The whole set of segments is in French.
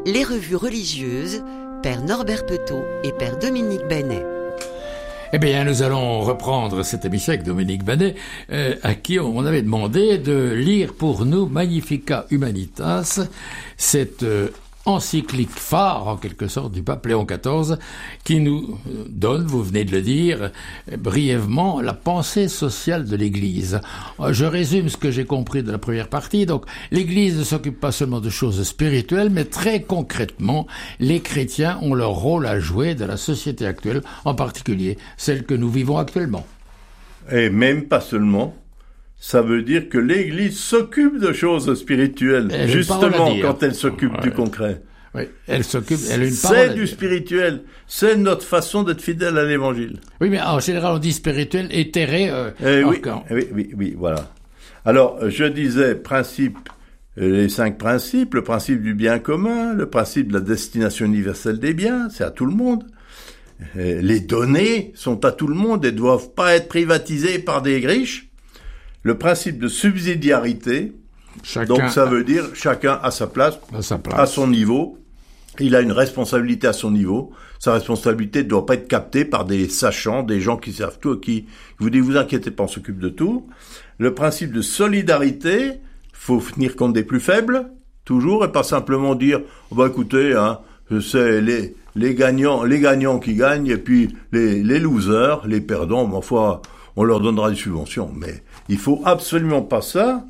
Les revues religieuses, Père Norbert Petot et Père Dominique Benet. Eh bien, nous allons reprendre cette émission avec Dominique Benet, à qui on avait demandé de lire pour nous Magnificat Humanitas, cette encyclique phare, en quelque sorte, du pape Léon XIV, qui nous donne, vous venez de le dire, brièvement, la pensée sociale de l'Église. Je résume ce que j'ai compris de la première partie. Donc, l'Église ne s'occupe pas seulement de choses spirituelles, mais très concrètement, les chrétiens ont leur rôle à jouer dans la société actuelle, en particulier celle que nous vivons actuellement. Et même pas seulement. Ça veut dire que l'Église s'occupe de choses spirituelles, justement quand elle s'occupe du concret. Oui, elle s'occupe, elle a une parole. C'est du spirituel, c'est notre façon d'être fidèle à l'Évangile. Oui, mais en général on dit spirituel, éthéré. Oui, voilà. Alors, je disais les 5 principes, le principe du bien commun, le principe de la destination universelle des biens, c'est à tout le monde. Les données sont à tout le monde et ne doivent pas être privatisées par des riches. Le principe de subsidiarité, donc ça veut dire chacun à sa place, à son niveau. Il a une responsabilité à son niveau. Sa responsabilité ne doit pas être captée par des sachants, des gens qui savent tout, qui vous disent vous inquiétez pas, on s'occupe de tout. Le principe de solidarité, faut tenir compte des plus faibles, toujours, et pas simplement dire écoutez, c'est les gagnants qui gagnent, et puis les losers, les perdants, on leur donnera des subventions. Mais il faut absolument pas ça,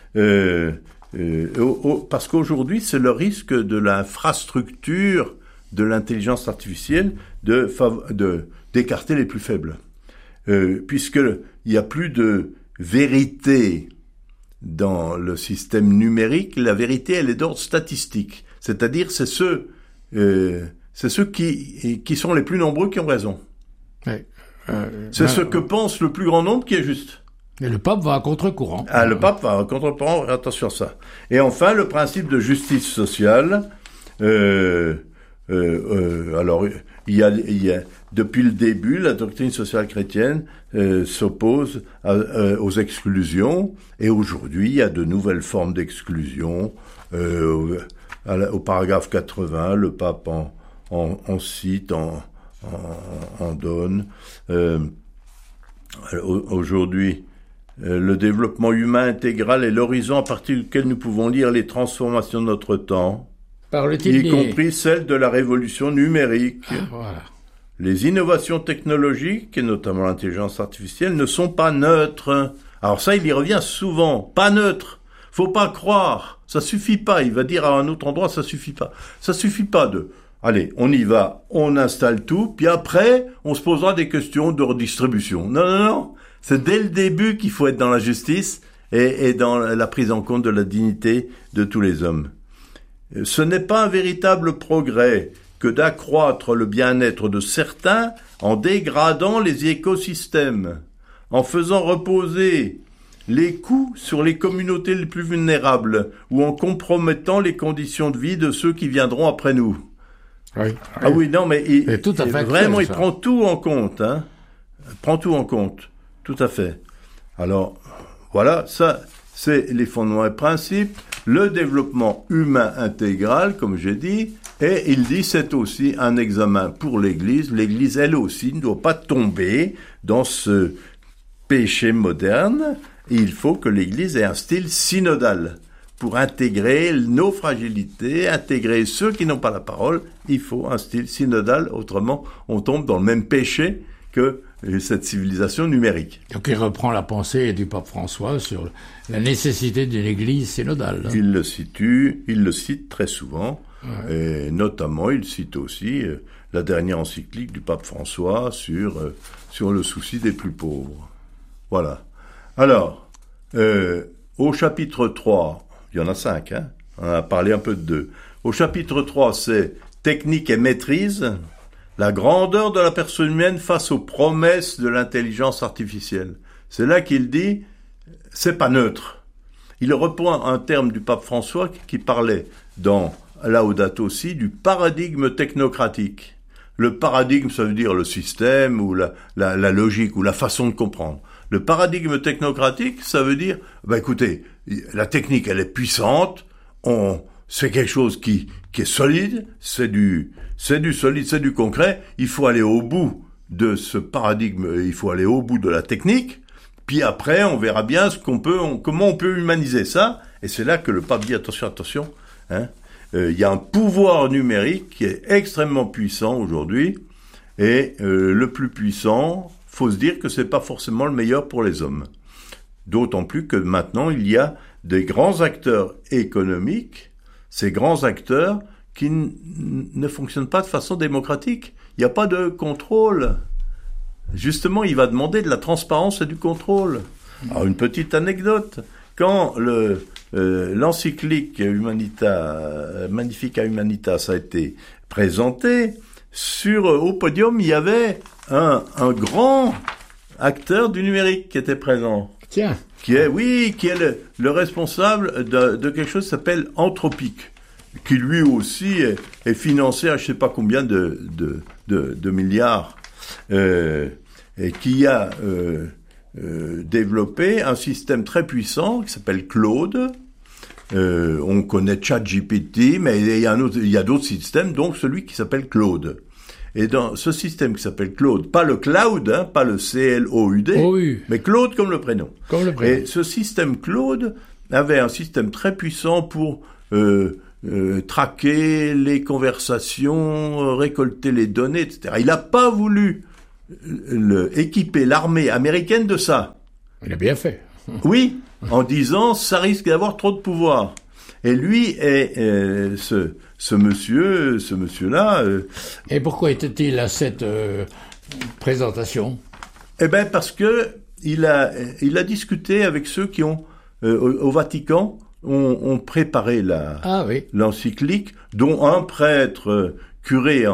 parce qu'aujourd'hui, c'est le risque de l'infrastructure de l'intelligence artificielle d'écarter les plus faibles. Puisqu'il n'y a plus de vérité dans le système numérique, la vérité, elle est d'ordre statistique. C'est-à-dire, c'est ceux qui sont les plus nombreux qui ont raison. Oui. C'est ce que pense le plus grand nombre qui est juste. Et le pape va à contre-courant. Le pape va à contre-courant, attention à ça. Et enfin, le principe de justice sociale. Alors, il y a depuis le début, la doctrine sociale chrétienne s'oppose aux exclusions. Et aujourd'hui, il y a de nouvelles formes d'exclusion. Au paragraphe 80, le pape en cite, en donne. Aujourd'hui, le développement humain intégral est l'horizon à partir duquel nous pouvons lire les transformations de notre temps, y compris celles de la révolution numérique. Voilà. Les innovations technologiques, et notamment l'intelligence artificielle, ne sont pas neutres. Alors ça, il y revient souvent. Pas neutre. Faut pas croire. Ça suffit pas. Il va dire à un autre endroit, ça suffit pas. Ça suffit pas allez, on y va, on installe tout, puis après, on se posera des questions de redistribution. Non. C'est dès le début qu'il faut être dans la justice et dans la prise en compte de la dignité de tous les hommes. Ce n'est pas un véritable progrès que d'accroître le bien-être de certains en dégradant les écosystèmes, en faisant reposer les coûts sur les communautés les plus vulnérables ou en compromettant les conditions de vie de ceux qui viendront après nous. Oui, non, mais il prend tout en compte, prend tout en compte, tout à fait. Alors, voilà, ça, c'est les fondements et principes, le développement humain intégral, comme j'ai dit, et il dit c'est aussi un examen pour l'Église. L'Église, elle aussi, ne doit pas tomber dans ce péché moderne. Il faut que l'Église ait un style synodal. Pour intégrer nos fragilités, intégrer ceux qui n'ont pas la parole, il faut un style synodal, autrement on tombe dans le même péché que cette civilisation numérique. Donc il reprend la pensée du pape François sur la nécessité d'une église synodale. Il le cite très souvent, et notamment il cite aussi la dernière encyclique du pape François sur le souci des plus pauvres. Voilà. Alors, au chapitre 3, il y en a 5, on a parlé un peu de 2. Au chapitre 3, c'est technique et maîtrise, la grandeur de la personne humaine face aux promesses de l'intelligence artificielle. C'est là qu'il dit, c'est pas neutre. Il reprend un terme du pape François qui parlait dans Laudato Si du paradigme technocratique. Le paradigme, ça veut dire le système ou la logique ou la façon de comprendre. Le paradigme technocratique, ça veut dire, écoutez, la technique, elle est puissante, on c'est quelque chose qui est solide, c'est du solide, c'est du concret. Il faut aller au bout de ce paradigme, il faut aller au bout de la technique. Puis après, on verra bien comment on peut humaniser ça. Et c'est là que le pape dit attention, hein. Il y a un pouvoir numérique qui est extrêmement puissant aujourd'hui. Et le plus puissant, faut se dire que c'est pas forcément le meilleur pour les hommes. D'autant plus que maintenant, il y a des grands acteurs économiques, ces grands acteurs qui ne fonctionnent pas de façon démocratique. Il n'y a pas de contrôle. Justement, il va demander de la transparence et du contrôle. Alors, une petite anecdote. Quand l'encyclique Magnificat Humanitas a été présentée, au podium, il y avait un grand acteur du numérique qui était présent. Tiens. Qui est le responsable de quelque chose qui s'appelle Anthropic, qui lui aussi est financé à je sais pas combien de milliards, et qui a développé un système très puissant qui s'appelle Claude. On connaît ChatGPT, mais il y a d'autres systèmes, donc celui qui s'appelle Claude. Et dans ce système qui s'appelle Claude, pas le cloud, hein, pas le CLOUD, oui. Mais Claude comme le prénom. Comme le prénom. Et ce système Claude avait un système très puissant pour traquer les conversations, récolter les données, etc. Il n'a pas voulu équiper l'armée américaine de ça. Il a bien fait. Oui, en disant ça risque d'avoir trop de pouvoir. Et lui est ce monsieur-là. Et pourquoi était-il à cette présentation? Eh ben parce que il a discuté avec ceux qui ont au Vatican ont préparé l'encyclique, dont un prêtre curé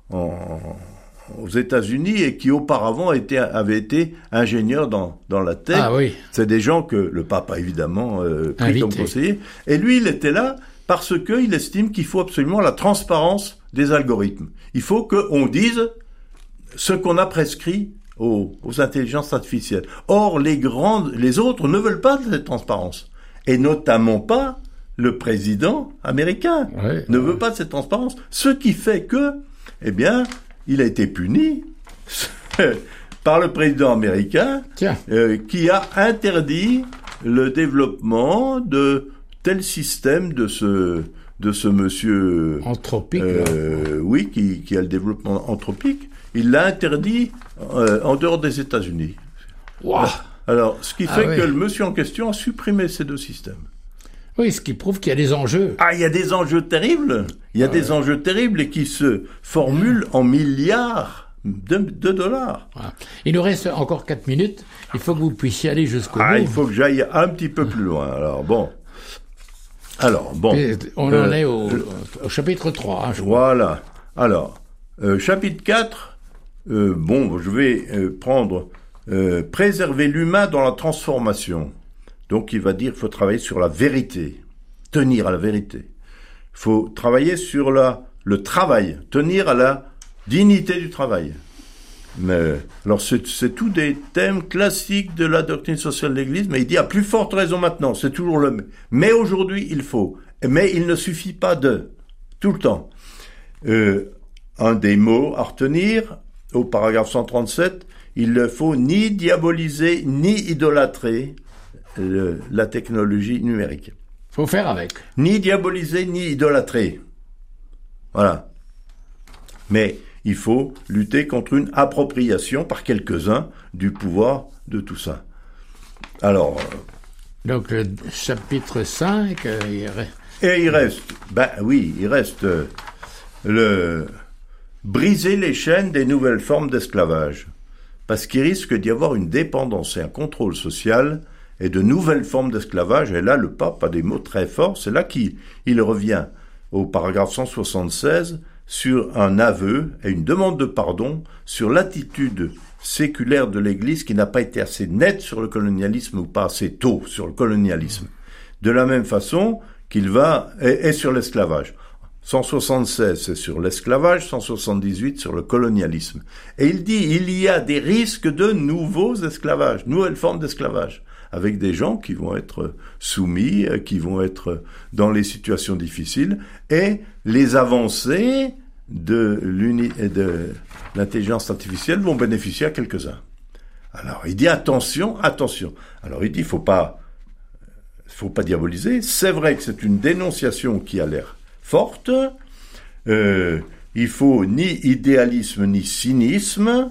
aux États-Unis et qui auparavant avait été ingénieur dans la tech. Ah oui. C'est des gens que le pape a évidemment pris comme conseiller. Et lui, il était là parce qu'il estime qu'il faut absolument la transparence des algorithmes. Il faut qu'on dise ce qu'on a prescrit aux intelligences artificielles. Or, les autres ne veulent pas de cette transparence. Et notamment pas le président américain ne veut pas de cette transparence. Ce qui fait que, il a été puni par le président américain qui a interdit le développement de tel système de ce monsieur Anthropique. Qui a le développement anthropique. Il l'a interdit en dehors des États-Unis. Wow. Alors, ce qui fait que le monsieur en question a supprimé ces deux systèmes. Oui, ce qui prouve qu'il y a des enjeux. Ah, il y a des enjeux terribles. Il y a des enjeux terribles et qui se formulent en milliards de dollars. Voilà. Il nous reste encore 4 minutes. Il faut que vous puissiez aller jusqu'au bout. Il faut que j'aille un petit peu plus loin. Alors, bon. On en est au chapitre 3. Voilà. Alors, chapitre 4, je vais prendre préserver l'humain dans la transformation. Donc, il va dire qu'il faut travailler sur la vérité, tenir à la vérité. Il faut travailler sur le travail, tenir à la dignité du travail. Mais, alors, c'est tous des thèmes classiques de la doctrine sociale de l'Église, mais il dit à plus forte raison maintenant, c'est toujours le même. Mais aujourd'hui, il faut. Mais il ne suffit pas tout le temps. Un des mots à retenir, au paragraphe 137, il ne faut ni diaboliser, ni idolâtrer la technologie numérique. Faut faire avec. Ni diaboliser, ni idolâtrer. Voilà. Mais il faut lutter contre une appropriation par quelques-uns du pouvoir de tout ça. Alors... Donc, le chapitre 5... il reste briser les chaînes des nouvelles formes d'esclavage. Parce qu'il risque d'y avoir une dépendance et un contrôle social et de nouvelles formes d'esclavage. Et là, le pape a des mots très forts. C'est là qu'il revient au paragraphe 176 sur un aveu et une demande de pardon sur l'attitude séculaire de l'Église qui n'a pas été assez nette sur le colonialisme ou pas assez tôt sur le colonialisme. De la même façon qu'il et sur l'esclavage. 176, c'est sur l'esclavage, 178 sur le colonialisme. Et il dit, il y a des risques de nouveaux esclavages, nouvelles formes d'esclavage. avec des gens qui vont être soumis, qui vont être dans les situations difficiles, et les avancées de l'intelligence artificielle vont bénéficier à quelques-uns. Alors, il dit attention. Alors, il dit, faut pas diaboliser. C'est vrai que c'est une dénonciation qui a l'air forte. Il faut ni idéalisme ni cynisme,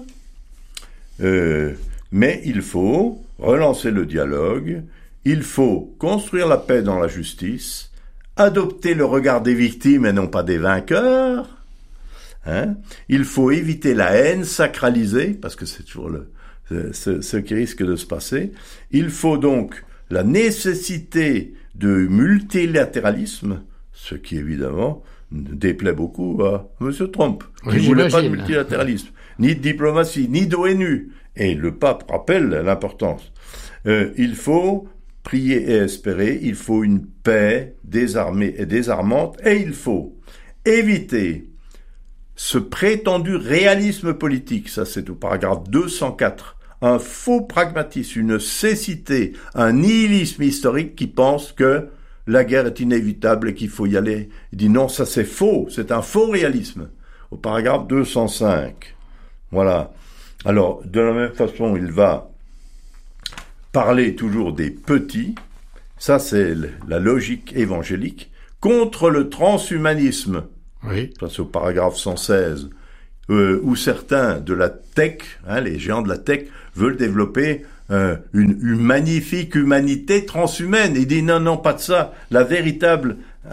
mais il faut relancer le dialogue. Il faut construire la paix dans la justice, adopter le regard des victimes et non pas des vainqueurs. Il faut éviter la haine sacralisée, parce que c'est toujours ce qui risque de se passer. Il faut donc la nécessité de multilatéralisme, ce qui évidemment déplaît beaucoup à M. Trump, qui ne voulait pas de multilatéralisme, ni de diplomatie, ni d'ONU. Et le pape rappelle l'importance. Il faut prier et espérer, il faut une paix désarmée et désarmante, et il faut éviter ce prétendu réalisme politique, ça c'est au paragraphe 204, un faux pragmatisme, une cécité, un nihilisme historique qui pense que la guerre est inévitable et qu'il faut y aller. Il dit non, ça c'est faux, c'est un faux réalisme, au paragraphe 205. Voilà. Alors, de la même façon, il va parler toujours des petits, ça c'est la logique évangélique, contre le transhumanisme. Oui. Ça c'est au paragraphe 116, où certains de la tech, les géants de la tech, veulent développer une magnifique humanité transhumaine. Il dit non, pas de ça. La véritable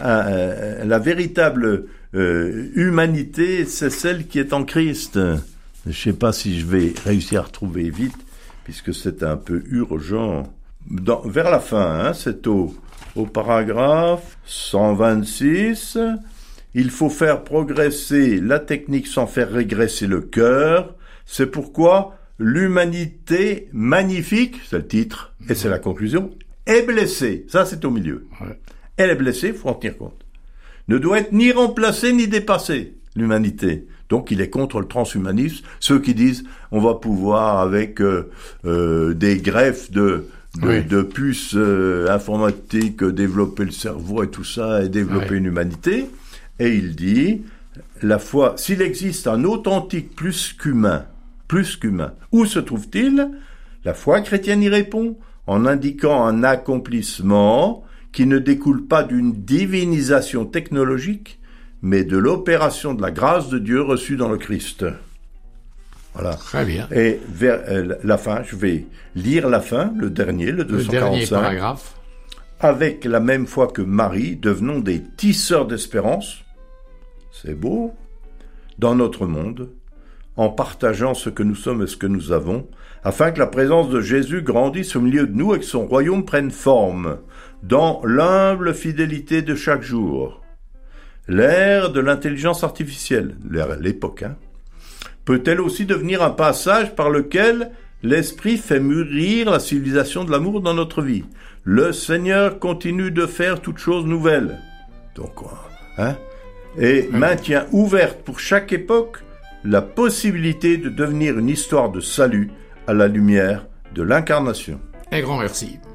humanité, c'est celle qui est en Christ. Je ne sais pas si je vais réussir à retrouver vite, puisque c'est un peu urgent. Vers la fin, c'est au paragraphe 126. Il faut faire progresser la technique sans faire régresser le cœur. C'est pourquoi l'humanité magnifique, c'est le titre, et c'est la conclusion, est blessée. Ça, c'est au milieu. Ouais. Elle est blessée, il faut en tenir compte. Ne doit être ni remplacée ni dépassée, l'humanité. Donc, il est contre le transhumanisme. Ceux qui disent, on va pouvoir, avec des greffes de puces informatiques, développer le cerveau et tout ça, et développer une humanité. Et il dit, la foi, s'il existe un authentique plus qu'humain, où se trouve-t-il? La foi chrétienne y répond en indiquant un accomplissement qui ne découle pas d'une divinisation technologique, mais de l'opération de la grâce de Dieu reçue dans le Christ. Voilà. Très bien. Et vers la fin, je vais lire la fin, le dernier, le 245. Le dernier paragraphe. Avec la même foi que Marie, devenons des tisseurs d'espérance, c'est beau, dans notre monde, en partageant ce que nous sommes et ce que nous avons, afin que la présence de Jésus grandisse au milieu de nous et que son royaume prenne forme, dans l'humble fidélité de chaque jour. L'ère de l'intelligence artificielle, l'époque, peut-elle aussi devenir un passage par lequel l'Esprit fait mûrir la civilisation de l'amour dans notre vie. Le Seigneur continue de faire toutes choses nouvelles. Donc, et maintient ouverte pour chaque époque la possibilité de devenir une histoire de salut à la lumière de l'incarnation. Un grand merci.